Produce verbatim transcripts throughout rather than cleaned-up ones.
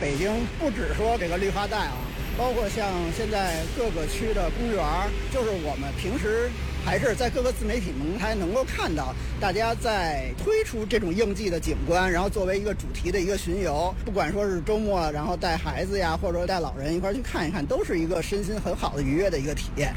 北京不只说这个绿化带啊，包括像现在各个区的公园，就是我们平时还是在各个自媒体平台能够看到，大家在推出这种应季的景观，然后作为一个主题的一个巡游，不管说是周末，然后带孩子呀，或者说带老人一块去看一看，都是一个身心很好的愉悦的一个体验。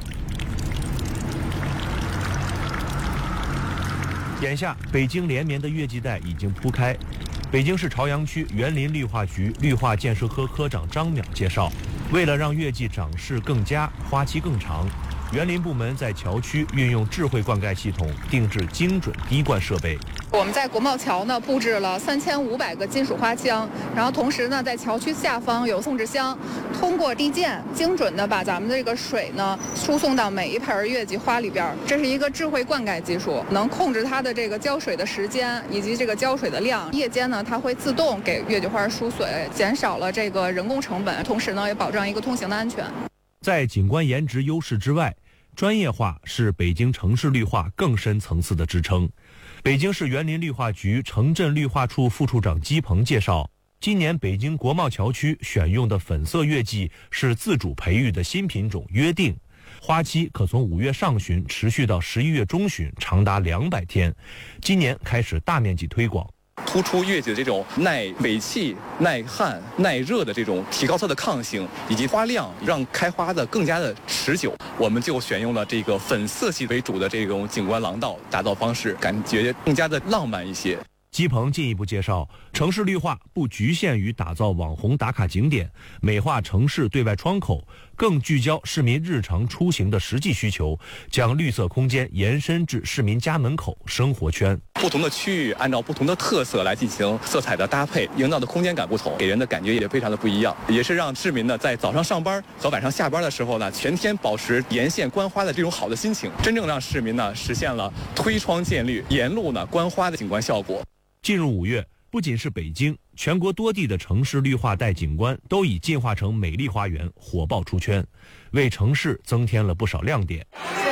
眼下，北京连绵的月季带已经铺开。北京市朝阳区园林绿化局绿化建设科科长张淼介绍，为了让月季长势更佳、花期更长，园林部门在桥区运用智慧灌溉系统，定制精准滴灌设备。 我们在国贸桥呢布置了三千五百个金属花枪，然后同时呢在桥区下方有控制箱，通过地涧精准的把咱们这个水呢输送到每一盆月季花里边。这是一个智慧灌溉技术，能控制它的这个浇水的时间以及这个浇水的量。夜间呢它会自动给月季花输水，减少了这个人工成本，同时呢也保障一个通行的安全。 在景观颜值优势之外，专业化是北京城市绿化更深层次的支撑。北京市园林绿化局城镇绿化处副处长姬鹏介绍，今年北京国贸桥区选用的粉色月季是自主培育的新品种约定，花期可从五月上旬持续到十一月中旬，长达两百天。今年开始大面积推广。 突出月季的这种耐尾气、耐旱、耐热的这种，提高它的抗性以及花量，让开花的更加的持久。我们就选用了这个粉色系为主的这种景观廊道打造方式，感觉更加的浪漫一些。 姬鹏进一步介绍，城市绿化不局限于打造网红打卡景点，美化城市对外窗口，更聚焦市民日常出行的实际需求，将绿色空间延伸至市民家门口、生活圈。 不同的区域按照不同的特色来进行色彩的搭配，营造的空间感不同，给人的感觉也非常的不一样，也是让市民呢在早上上班和晚上下班的时候呢，全天保持沿线观花的这种好的心情，真正让市民呢实现了推窗见绿、沿路呢观花的景观效果。 进入五月，不仅是北京，全国多地的城市绿化带景观都已进化成美丽花园，火爆出圈，为城市增添了不少亮点。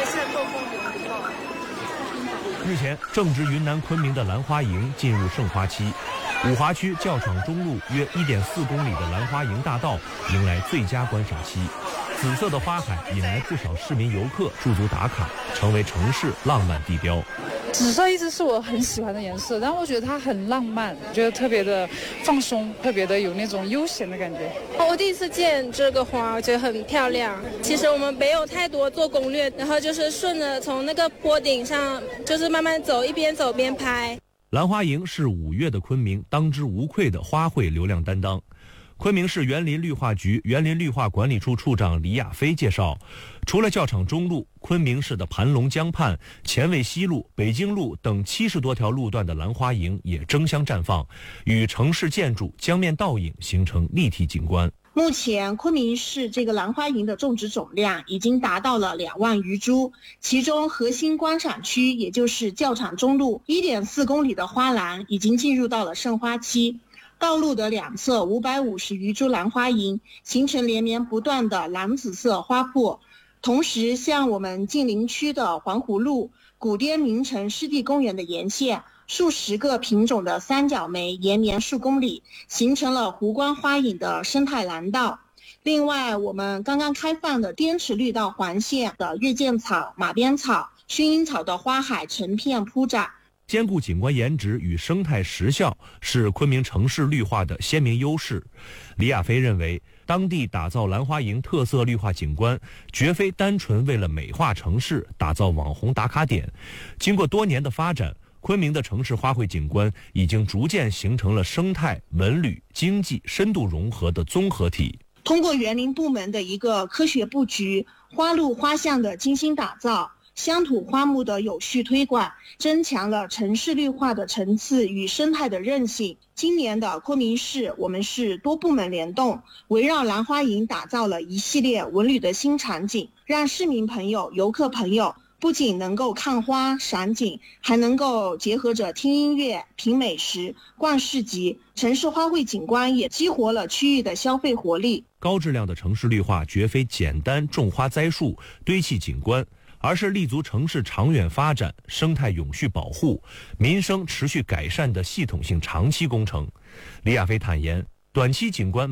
日前，正值云南昆明的兰花楹进入盛花期，五华区教场中路约 一点四公里的兰花楹大道迎来最佳观赏期。紫色的花海引来不少市民游客驻足打卡，成为城市浪漫地标。 紫色一直是我很喜欢的颜色，但我觉得它很浪漫，觉得特别的放松，特别的有那种悠闲的感觉。 我第一次见这个花，我觉得很漂亮。其实我们没有太多做攻略，然后就是顺着从那个坡顶上，就是慢慢走，一边走边拍。 兰花楹是五月的昆明当之无愧的花卉流量担当。昆明市园林绿化局园林绿化管理处处长李亚飞介绍，除了教场中路，昆明市的盘龙江畔、前卫西路、北京路等七十多条路段的兰花楹也争相绽放，与城市建筑江面倒影，形成立体景观。 目前昆明市这个兰花楹的种植总量已经达到了两万余株，其中核心观赏区也就是教场中路 一点四公里的花栏已经进入到了盛花期。道路的两侧五百五十余株兰花楹形成连绵不断的蓝紫色花圃，同时像我们近邻区的环湖路、古滇名城湿地公园的沿线，数十个品种的三角梅延绵数公里，形成了湖光花影的生态廊道。另外，我们刚刚开放的滇池绿道环线的月见草、马鞭草、薰衣草的花海成片铺展。 兼顾景观颜值与生态实效是昆明城市绿化的鲜明优势。李亚飞认为，当地打造兰花楹特色绿化景观，绝非单纯为了美化城市、打造网红打卡点。经过多年的发展，昆明的城市花卉景观已经逐渐形成了生态、文旅、经济深度融合的综合体。 通过园林部门的一个科学布局，花路花巷的精心打造，乡土花木的有序推广，增强了城市绿化的层次与生态的韧性。今年的昆明市，我们是多部门联动，围绕兰花楹打造了一系列文旅的新场景，让市民朋友、游客朋友不仅能够看花赏景，还能够结合着听音乐、品美食、逛市集。城市花卉景观也激活了区域的消费活力。 高质量的城市绿化绝非简单种花栽树、堆砌景观，而是立足城市长远发展、生态永续保护、民生持续改善的系统性长期工程。李亚飞坦言，短期景观